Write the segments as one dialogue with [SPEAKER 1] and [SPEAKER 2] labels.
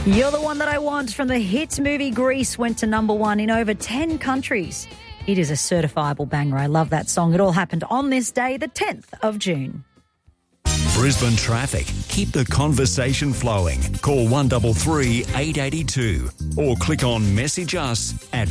[SPEAKER 1] You're the One That I Want from the hit movie Grease went to number 1 in over 10 countries. It is a certifiable banger. I love that song. It all happened on this day, the 10th of June.
[SPEAKER 2] Brisbane traffic. Keep the conversation flowing. Call 133 882 or click on message us at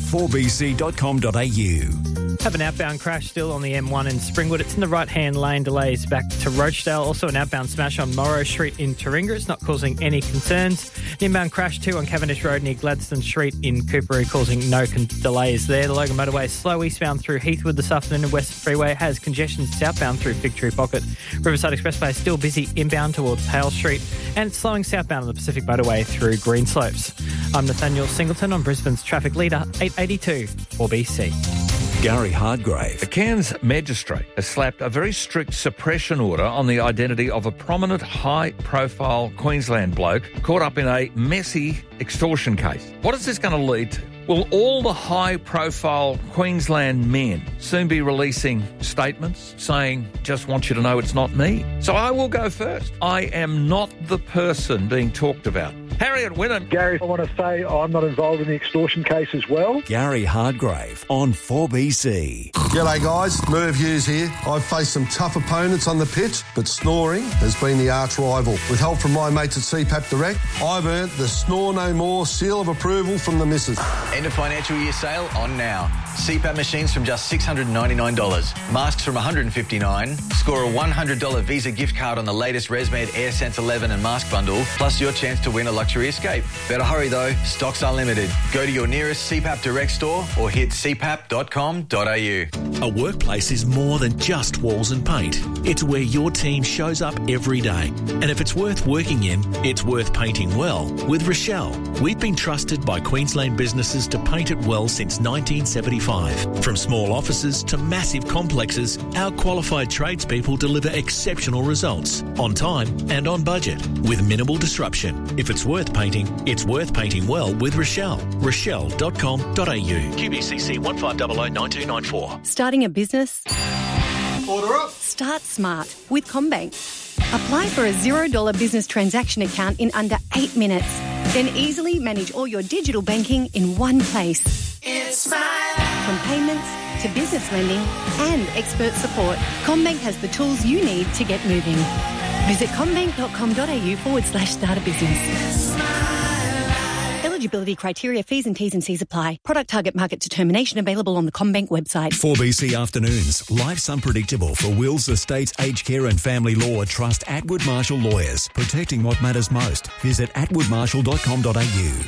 [SPEAKER 2] 4bc.com.au.
[SPEAKER 3] Have an outbound crash still on the M1 in Springwood. It's in the right-hand lane, delays back to Rochedale. Also an outbound smash on Morrow Street in Taringa. It's not causing any concerns. The inbound crash too on Cavendish Road near Gladstone Street in Cooperi, causing no delays there. The Logan Motorway is slow eastbound through Heathwood this afternoon, and West Freeway has congestion southbound through Fig Tree Pocket. Riverside Expressway is still busy inbound towards Hale Street, and it's slowing southbound on the Pacific Motorway through Greenslopes. I'm Nathaniel Singleton on Brisbane's traffic leader, 882 4BC.
[SPEAKER 2] Gary Hardgrave.
[SPEAKER 4] The Cairns magistrate has slapped a very strict suppression order on the identity of a prominent high-profile Queensland bloke caught up in a messy extortion case. What is this going to lead to? Will all the high-profile Queensland men soon be releasing statements saying, just want you to know it's not me? So I will go first. I am not the person being talked about. Harriet Winnan.
[SPEAKER 5] Gary, I want to say I'm not involved in the extortion case as well.
[SPEAKER 2] Gary Hardgrave on 4BC.
[SPEAKER 6] G'day guys, Merv Hughes here. I've faced some tough opponents on the pitch, but snoring has been the arch rival. With help from my mates at CPAP Direct, I've earned the Snore No More seal of approval from the missus.
[SPEAKER 7] End of financial year sale on now. CPAP machines from just $699. Masks from $159. Score a $100 Visa gift card on the latest ResMed AirSense 11 and mask bundle, plus your chance to win a luxury escape. Better hurry though, stocks are limited. Go to your nearest CPAP Direct store or hit cpap.com.au.
[SPEAKER 2] A workplace is more than just walls and paint. It's where your team shows up every day. And if it's worth working in, it's worth painting well with Rochelle. We've been trusted by Queensland businesses to paint it well since 1975. From small offices to massive complexes, our qualified tradespeople deliver exceptional results on time and on budget with minimal disruption. If it's worth painting, it's worth painting well with Rochelle. Rochelle.com.au. QBCC 15009294.
[SPEAKER 8] Starting a business?
[SPEAKER 6] Order up.
[SPEAKER 8] Start smart with CommBank. Apply for a $0 business transaction account in under 8 minutes. Then easily manage all your digital banking in one place.
[SPEAKER 9] It's my life.
[SPEAKER 8] From payments to business lending and expert support, CommBank has the tools you need to get moving. Visit commbank.com.au/start a business. Eligibility criteria, fees and T's and C's apply. Product target market determination available on the CommBank website.
[SPEAKER 2] 4BC Afternoons. Life's unpredictable for wills, estates, aged care and family law. Trust Atwood Marshall Lawyers. Protecting what matters most. Visit atwoodmarshall.com.au.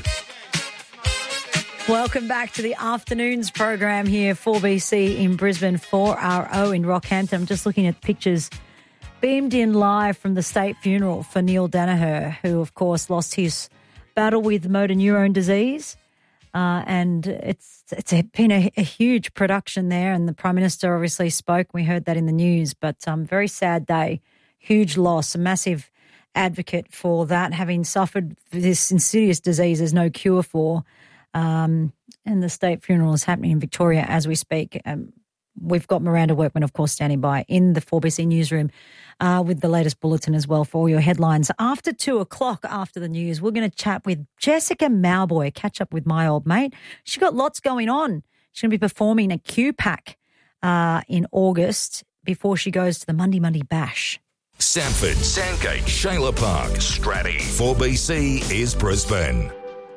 [SPEAKER 1] Welcome back to the Afternoons program here, 4BC in Brisbane, 4RO in Rockhampton. I'm just looking at pictures beamed in live from the state funeral for Neil Danaher, who, of course, lost his battle with motor neurone disease. And it's been a huge production there, and the Prime Minister obviously spoke. We heard that in the news, but very sad day, huge loss, a massive advocate for that, having suffered this insidious disease there's no cure for. And the state funeral is happening in Victoria as we speak. We've got Miranda Workman, of course, standing by in the 4BC newsroom with the latest bulletin as well for all your headlines. After 2 o'clock, after the news, we're going to chat with Jessica Mauboy, catch up with my old mate. She's got lots going on. She's going to be performing at QPAC in August before she goes to the Monday Bash.
[SPEAKER 10] Sanford, Sandgate, Shayla Park, Stratty. 4BC is Brisbane.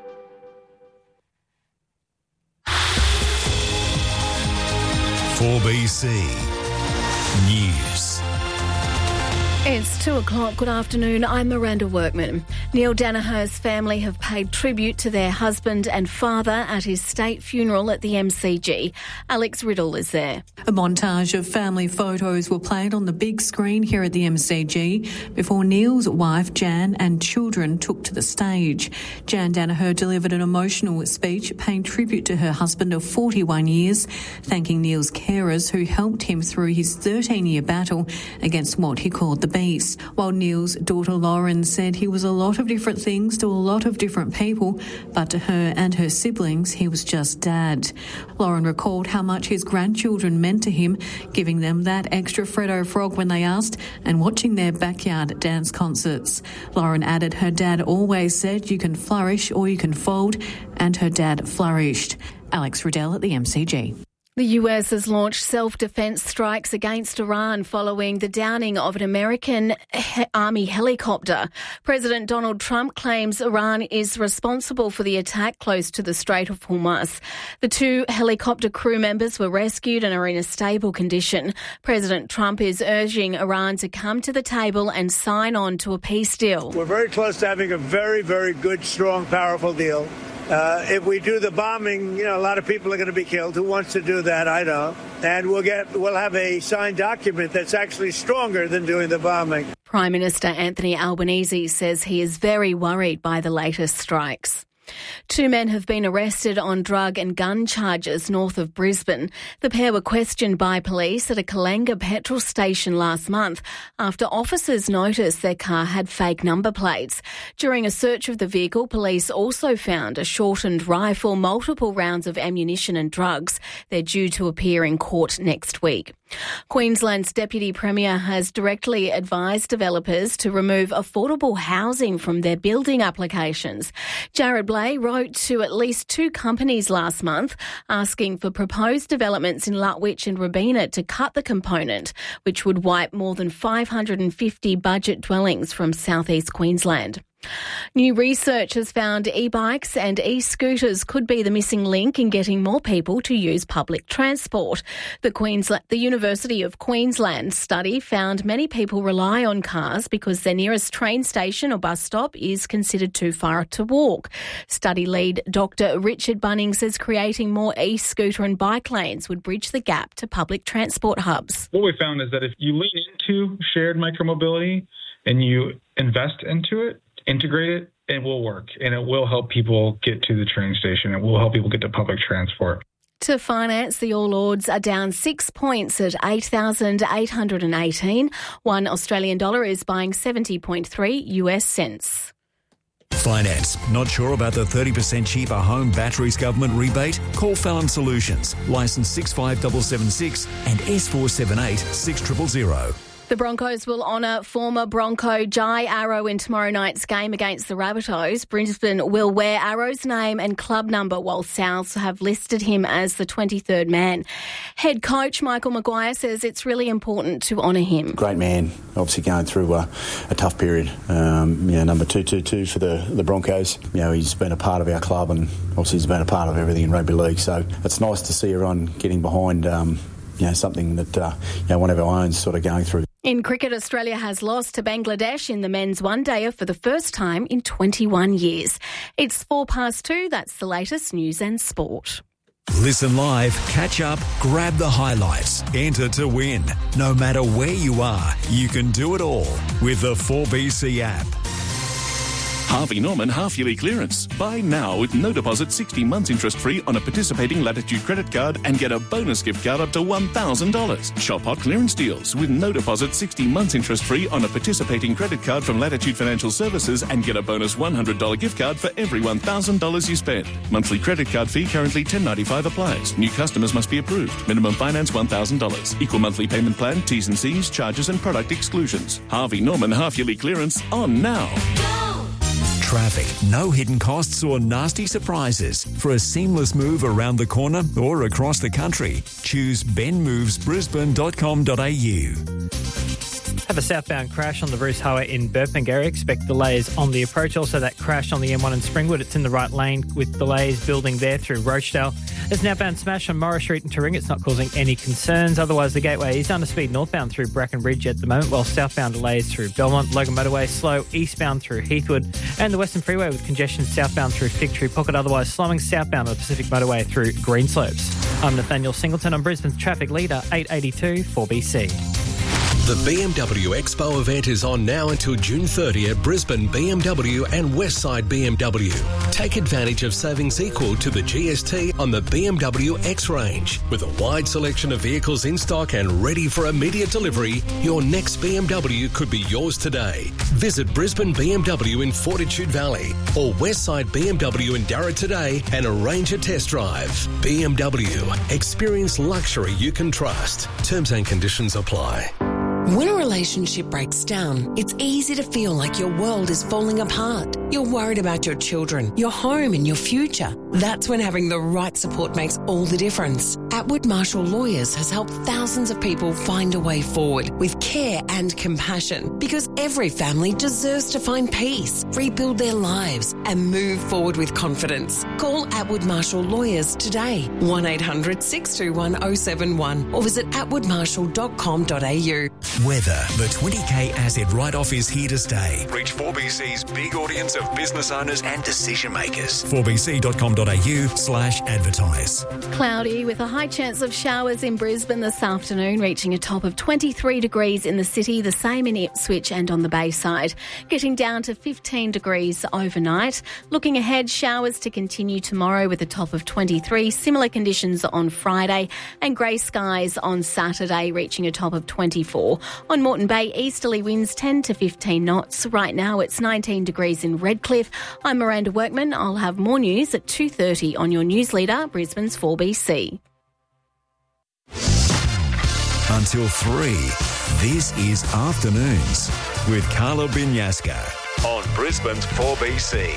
[SPEAKER 2] BC News.
[SPEAKER 9] It's 2 o'clock. Good afternoon. I'm Miranda Workman. Neil Danaher's family have paid tribute to their husband and father at his state funeral at the MCG. Alex Riddle is there.
[SPEAKER 11] A montage of family photos were played on the big screen here at the MCG before Neil's wife Jan and children took to the stage. Jan Danaher delivered an emotional speech paying tribute to her husband of 41 years, thanking Neil's carers who helped him through his 13-year battle against what he called the Beast, while Neil's daughter Lauren said he was a lot of different things to a lot of different people, but to her and her siblings, he was just Dad. Lauren recalled how much his grandchildren meant to him, giving them that extra Freddo frog when they asked and watching their backyard dance concerts. Lauren added her dad always said you can flourish or you can fold, and her dad flourished. Alex Riddell at the MCG.
[SPEAKER 9] The US has launched self-defense strikes against Iran following the downing of an American Army helicopter. President Donald Trump claims Iran is responsible for the attack close to the Strait of Hormuz. The 2 helicopter crew members were rescued and are in a stable condition. President Trump is urging Iran to come to the table and sign on to a peace deal.
[SPEAKER 12] We're very close to having a very, very good, strong, powerful deal. If we do the bombing, a lot of people are going to be killed. Who wants to do that? I don't. And we'll have a signed document that's actually stronger than doing the bombing.
[SPEAKER 9] Prime Minister Anthony Albanese says he is very worried by the latest strikes. 2 men have been arrested on drug and gun charges north of Brisbane. The pair were questioned by police at a Kalanga petrol station last month after officers noticed their car had fake number plates. During a search of the vehicle, police also found a shortened rifle, multiple rounds of ammunition and drugs. They're due to appear in court next week. Queensland's Deputy Premier has directly advised developers to remove affordable housing from their building applications. Jared Blay wrote to at least 2 companies last month asking for proposed developments in Lutwyche and Robina to cut the component, which would wipe more than 550 budget dwellings from southeast Queensland. New research has found e-bikes and e-scooters could be the missing link in getting more people to use public transport. The University of Queensland study found many people rely on cars because their nearest train station or bus stop is considered too far to walk. Study lead Dr. Richard Bunning says creating more e-scooter and bike lanes would bridge the gap to public transport hubs.
[SPEAKER 13] What we found is that if you lean into shared micromobility and you invest into it, integrate it, it will work, and it will help people get to the train station. It will help people get to public transport.
[SPEAKER 9] To finance, the All Ords are down 6 points at 8,818. $1 Australian dollar is buying 70.3 US cents.
[SPEAKER 2] Finance. Not sure about the 30% cheaper home batteries government rebate? Call Fallon Solutions. Licence 65776 and S478 6000.
[SPEAKER 9] The Broncos will honour former Bronco Jai Arrow in tomorrow night's game against the Rabbitohs. Brisbane will wear Arrow's name and club number, while Souths have listed him as the 23rd man. Head coach Michael Maguire says it's really important to honour him.
[SPEAKER 14] Great man, obviously going through a tough period. Number 222 for the Broncos. He's been a part of our club, and obviously he's been a part of everything in rugby league. So it's nice to see everyone getting behind something that one of our own sort of going through.
[SPEAKER 9] In cricket, Australia has lost to Bangladesh in the men's one-dayer for the first time in 21 years. It's 2:04. That's the latest news and sport.
[SPEAKER 2] Listen live, catch up, grab the highlights, enter to win. No matter where you are, you can do it all with the 4BC app.
[SPEAKER 15] Harvey Norman half-yearly clearance. Buy now with no deposit, 60 months interest-free on a participating Latitude credit card and get a bonus gift card up to $1,000. Shop hot clearance deals with no deposit, 60 months interest-free on a participating credit card from Latitude Financial Services and get a bonus $100 gift card for every $1,000 you spend. Monthly credit card fee currently $10.95 applies. New customers must be approved. Minimum finance $1,000. Equal monthly payment plan, T's and C's, charges and product exclusions. Harvey Norman half-yearly clearance on now.
[SPEAKER 2] Traffic, no hidden costs or nasty surprises. For a seamless move around the corner or across the country, choose benmovesbrisbane.com.au.
[SPEAKER 3] Have a southbound crash on the Bruce Highway in Burpengary. Expect delays on the approach. Also, that crash on the M1 in Springwood. It's in the right lane with delays building there through Rochdale. There's an outbound smash on Morrow Street in Taringa. It's not causing any concerns. Otherwise, the Gateway is under speed northbound through Bracken Bridge at the moment, while southbound delays through Belmont. Logan Motorway slow eastbound through Heathwood. And the Western Freeway with congestion southbound through Fig Tree Pocket. Otherwise, slowing southbound on the Pacific Motorway through Greenslopes. I'm Nathaniel Singleton on Brisbane's traffic leader, 882 4BC.
[SPEAKER 16] The BMW Expo event is on now until June 30 at Brisbane BMW and Westside BMW. Take advantage of savings equal to the GST on the BMW X range. With a wide selection of vehicles in stock and ready for immediate delivery, your next BMW could be yours today. Visit Brisbane BMW in Fortitude Valley or Westside BMW in Darra today and arrange a test drive. BMW. Experience luxury you can trust. Terms and conditions apply.
[SPEAKER 17] When a relationship breaks down, it's easy to feel like your world is falling apart. You're worried about your children, your home and your future. That's when having the right support makes all the difference. Atwood Marshall Lawyers has helped thousands of people find a way forward with care and compassion, because every family deserves to find peace, rebuild their lives and move forward with confidence. Call Atwood Marshall Lawyers today, 1800 621 071 or visit atwoodmarshall.com.au.
[SPEAKER 18] Weather. The 20K asset write-off is here to stay. Reach 4BC's big audience of business owners and decision makers. 4bc.com.au/advertise.
[SPEAKER 9] Cloudy with a high chance of showers in Brisbane this afternoon, reaching a top of 23 degrees in the city, the same in Ipswich and on the Bayside. Getting down to 15 degrees overnight. Looking ahead, showers to continue tomorrow with a top of 23. Similar conditions on Friday and grey skies on Saturday, reaching a top of 24. On Moreton Bay, easterly winds 10 to 15 knots. Right now it's 19 degrees in Redcliffe. I'm Miranda Workman. I'll have more news at 2:30 on your news leader, Brisbane's 4BC.
[SPEAKER 18] Until 3, this is Afternoons with Carla Binyaska on Brisbane's 4BC.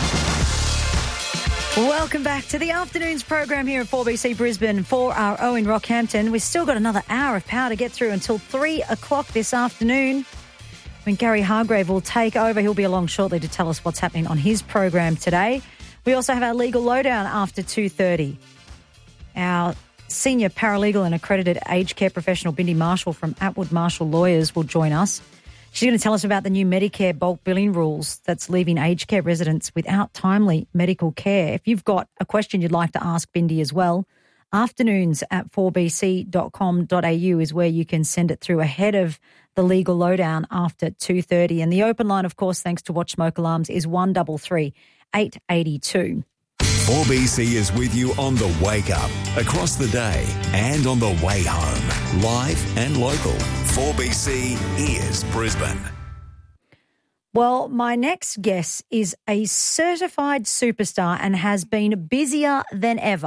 [SPEAKER 1] Welcome back to the Afternoons program here at 4BC Brisbane, 4RO in Rockhampton. We've still got another hour of power to get through until 3 o'clock this afternoon, when Gary Hargrave will take over. He'll be along shortly to tell us what's happening on his program today. We also have our legal lowdown after 2:30. Our senior paralegal and accredited aged care professional, Bindi Marshall from Atwood Marshall Lawyers, will join us. She's going to tell us about the new Medicare bulk billing rules that's leaving aged care residents without timely medical care. If you've got a question you'd like to ask Bindi as well, afternoons@4bc.com.au is where you can send it through ahead of the legal lowdown after 2:30. And the open line, of course, thanks to Watch Smoke Alarms, is 133 882.
[SPEAKER 18] 4BC is with you on the wake up, across the day and on the way home. Live and local. 4BC is Brisbane.
[SPEAKER 1] Well, my next guest is a certified superstar and has been busier than ever.